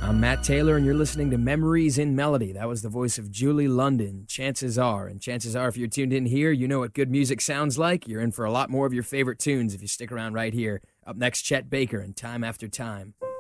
I'm Matt Taylor, and you're listening to Memories in Melody. That was the voice of Julie London, Chances Are. And chances are, if you're tuned in here, you know what good music sounds like. You're in for a lot more of your favorite tunes if you stick around right here. Up next, Chet Baker and Time After Time.